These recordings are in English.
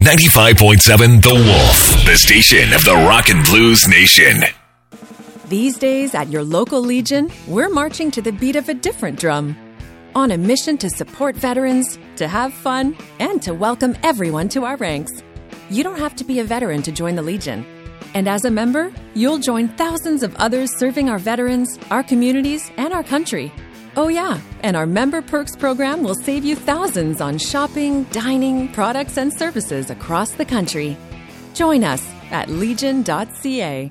95.7 The Wolf, the station of the Rock and Blues Nation. These days at your local Legion, we're marching to the beat of a different drum. On a mission to support veterans, to have fun, and to welcome everyone to our ranks. You don't have to be a veteran to join the Legion. And as a member, you'll join thousands of others serving our veterans, our communities, and our country. Oh yeah, and our Member Perks program will save you thousands on shopping, dining, products, and services across the country. Join us at legion.ca.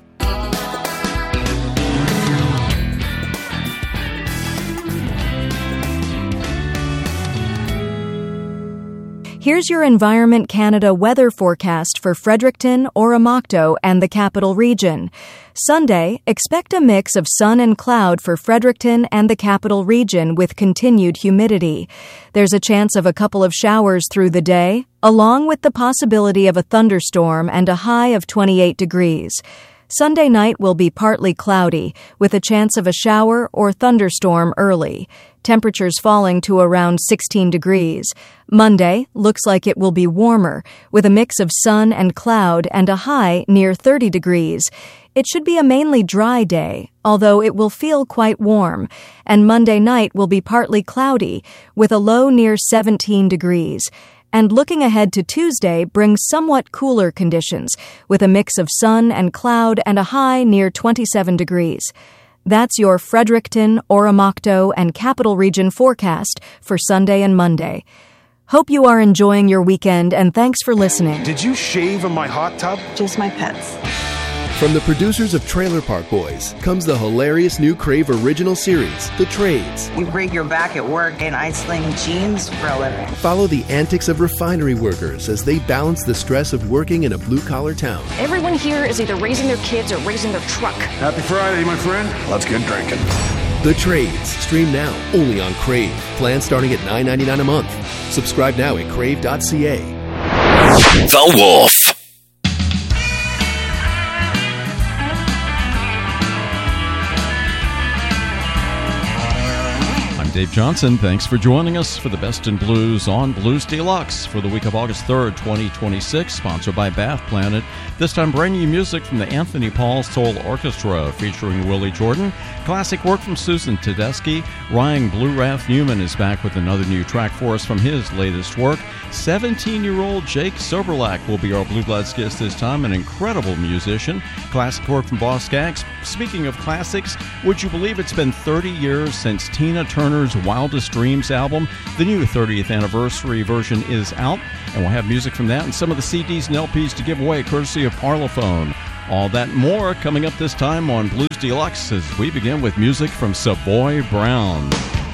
Here's your Environment Canada weather forecast for Fredericton, Oromocto, and the Capital Region. Sunday, expect a mix of sun and cloud for Fredericton and the Capital Region with continued humidity. There's a chance of a couple of showers through the day, along with the possibility of a thunderstorm and a high of 28 degrees. Sunday night will be partly cloudy, with a chance of a shower or thunderstorm early. Temperatures falling to around 16 degrees. Monday looks like it will be warmer, with a mix of sun and cloud and a high near 30 degrees. It should be a mainly dry day, although it will feel quite warm. And Monday night will be partly cloudy, with a low near 17 degrees. And looking ahead to Tuesday brings somewhat cooler conditions, with a mix of sun and cloud and a high near 27 degrees. That's your Fredericton, Oromocto, and Capital Region forecast for Sunday and Monday. Hope you are enjoying your weekend, and thanks for listening. Did you shave in my hot tub? Just my pets. From the producers of Trailer Park Boys comes the hilarious new Crave original series, The Trades. You break your back at work and I sling jeans for a living. Follow the antics of refinery workers as they balance the stress of working in a blue-collar town. Everyone here is either raising their kids or raising their truck. Happy Friday, my friend. Let's get drinking. The Trades. Stream now only on Crave. Plan starting at $9.99 a month. Subscribe now at crave.ca. The Wolf. Dave Johnson, thanks for joining us for the Best in Blues on Blues Deluxe for the week of August 3rd, 2026, sponsored by Bath Planet. This time, brand new music from the Anthony Paul Soul Orchestra featuring Willie Jordan. Classic work from Susan Tedeschi. Ryan Blue Rath Newman is back with another new track for us from his latest work. 17-year-old Jake Soberlack will be our Blue Bloods guest this time, an incredible musician. Classic work from Boss Skaggs. Speaking of classics, would you believe it's been 30 years since Tina Turner's Wildest Dreams album? The new 30th anniversary version is out, and we'll have music from that and some of the CDs and LPs to give away courtesy of Parlophone. All that and more coming up this time on Blues Deluxe as we begin with music from Savoy Brown.